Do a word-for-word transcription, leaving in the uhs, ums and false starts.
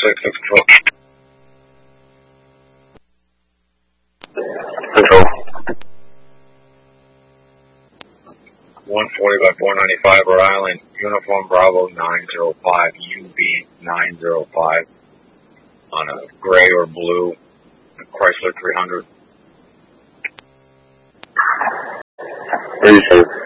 six six control. Control. one forty by four ninety-five, Rhode Island, Uniform Bravo nine zero five, U B nine zero five, on a gray or blue Chrysler three hundred. Three, sir.